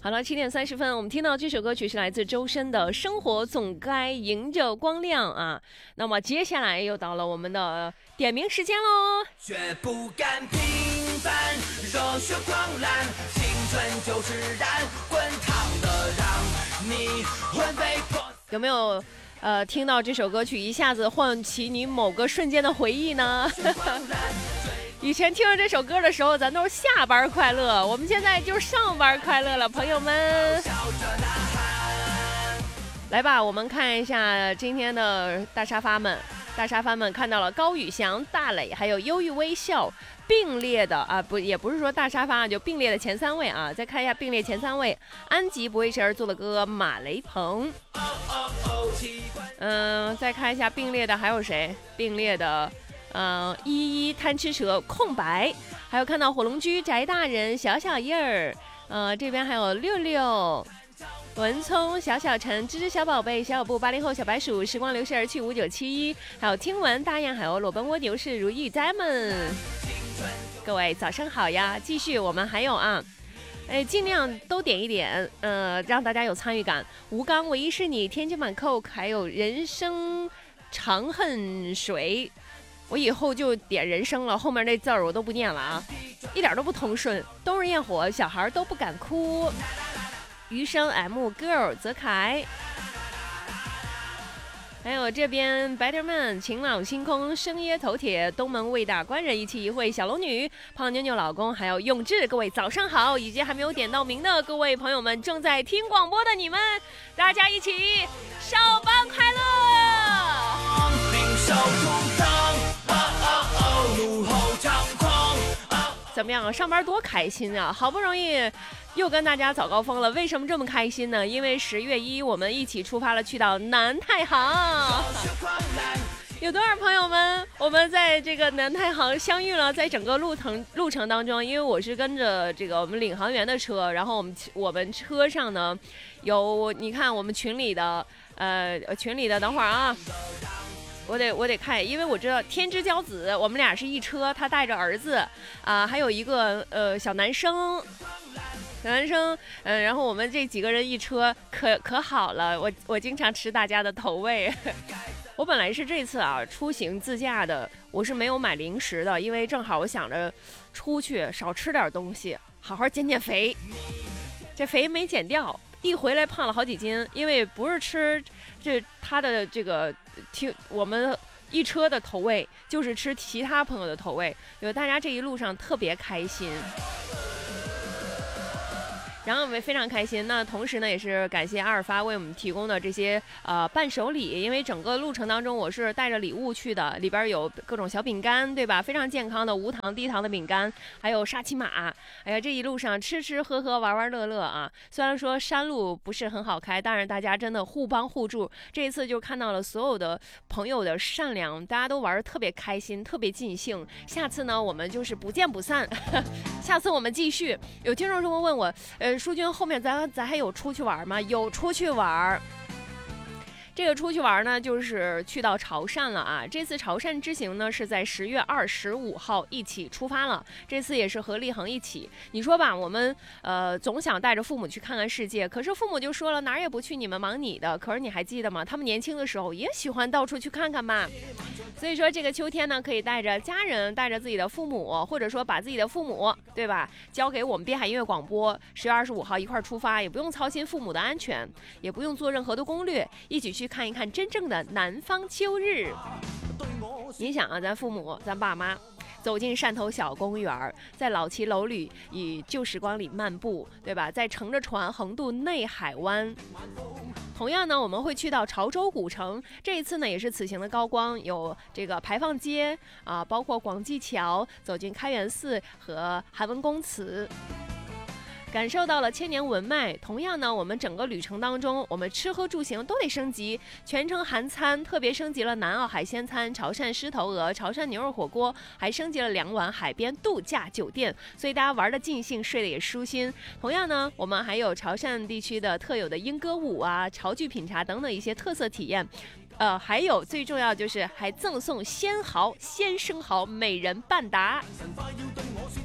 好了，7点30分，我们听到这首歌曲是来自周深的《生活总该迎着光亮》啊。那么接下来又到了我们的点名时间喽。 绝不甘平凡，热血狂澜，青春就是燃，滚烫的让你魂飞魄散。 有没有听到这首歌曲一下子唤起你某个瞬间的回忆呢？以前听着这首歌的时候，咱都是下班快乐，我们现在就是上班快乐了，朋友们。来吧，我们看一下今天的大沙发们。大沙发们看到了高宇翔、大磊还有忧郁微笑并列的啊，也不是说大沙发，就并列的前3位啊。再看一下并列前3位，安吉不为谁而作的歌，马雷鹏。再看一下并列的还有谁？并列的依依、贪吃蛇、空白，还有看到火龙驹、翟大人、小小叶儿，这边还有六六。文聪、小小陈、芝芝小宝贝、小小布、80后小白鼠、时光流逝而去5971，还有听闻、大雁、海鸥、裸奔蜗牛是如意 Diamond。各位早上好呀！继续，我们还有啊，尽量都点一点，让大家有参与感。吴刚、唯一是你、天津版 Coke， 还有人生长恨水。我以后就点人生了，后面那字儿我都不念了啊，一点都不通顺。冬日焰火，小孩都不敢哭。余生 M Girl 泽凯，还有这边 Betterman 晴朗星空深夜头铁东门卫大官人一期一会小龙女胖妞妞老公还有永志，各位早上好，以及还没有点到名的各位朋友们，正在听广播的你们，大家一起上班快乐！怎么样？上班多开心啊！好不容易又跟大家早高峰了，为什么这么开心呢？因为10月1，我们一起出发了，去到南太行。有多少朋友们，我们在这个南太行相遇了？在整个路程当中，因为我是跟着这个我们领航员的车，然后我们车上呢有，你看我们群里的等会儿啊。我得看，因为我知道天之骄子，我们俩是一车，他带着儿子还有一个小男生，然后我们这几个人一车，可好了，我经常吃大家的头位。我本来是这次出行自驾的，我是没有买零食的，因为正好我想着出去少吃点东西，好好减肥，这肥没减掉。一回来胖了好几斤，因为不是吃他的这个我们一车的头位，就是吃其他朋友的头位，有大家这一路上特别开心。然后我们非常开心，那同时呢也是感谢阿尔法为我们提供的这些伴手礼，因为整个路程当中我是带着礼物去的，里边有各种小饼干，对吧？非常健康的无糖低糖的饼干，还有沙琪玛。哎呀，这一路上吃吃喝喝玩玩乐乐啊！虽然说山路不是很好开，但是大家真的互帮互助。这一次就看到了所有的朋友的善良，大家都玩得特别开心，特别尽兴。下次呢我们就是不见不散，下次我们继续。有听众说问我，淑君后面咱还有出去玩吗？有出去玩。这个出去玩呢，就是去到潮汕了啊！这次潮汕之行呢，是在10月25号一起出发了。这次也是和立恒一起。你说吧，我们总想带着父母去看看世界，可是父母就说了，哪儿也不去，你们忙你的。可是你还记得吗？他们年轻的时候也喜欢到处去看看嘛。所以说这个秋天呢，可以带着家人，带着自己的父母，或者说把自己的父母，对吧，交给我们滨海音乐广播，10月25号一块出发，也不用操心父母的安全，也不用做任何的攻略，一起去看一看真正的南方秋日。你想啊，咱父母，咱爸妈走进汕头小公园，在老骑楼里与旧时光里漫步，对吧？再乘着船横渡内海湾。同样呢，我们会去到潮州古城，这一次呢也是此行的高光，有这个排放街包括广济桥，走进开元寺和韩文公祠。感受到了千年文脉。同样呢，我们整个旅程当中，我们吃喝住行都得升级，全程韩餐，特别升级了南澳海鲜餐、潮汕狮头鹅、潮汕牛肉火锅，还升级了2晚海边度假酒店，所以大家玩的尽兴，睡得也舒心。同样呢，我们还有潮汕地区的特有的莺歌舞潮剧品茶等等一些特色体验。还有最重要就是还赠送鲜蚝、鲜生蚝每人半打。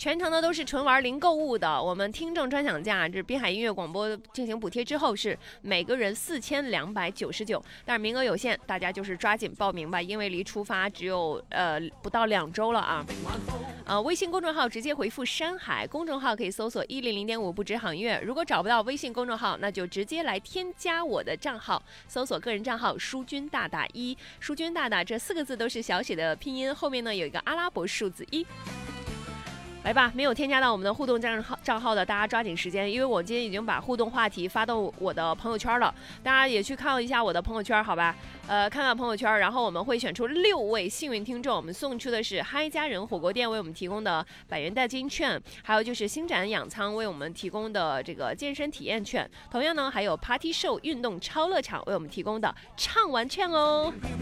全程呢都是纯玩零购物的。我们听众专享价，这滨海音乐广播进行补贴之后是每个人4299，但是名额有限，大家就是抓紧报名吧，因为离出发只有不到2周了啊。微信公众号直接回复山海，公众号可以搜索100.5不止航月。如果找不到微信公众号，那就直接来添加我的账号，搜索个人账号淑君大大1，淑君大大这4个字都是小写的拼音，后面呢有一个阿拉伯数字1。来吧，没有添加到我们的互动账号的，大家抓紧时间，因为我今天已经把互动话题发到我的朋友圈了，大家也去看一下我的朋友圈，好吧？看看朋友圈，然后我们会选出6位幸运听众，我们送出的是嗨家人火锅店为我们提供的100元代金券，还有就是星展养仓为我们提供的这个健身体验券，同样呢还有 Party Show 运动超乐场为我们提供的畅玩券哦。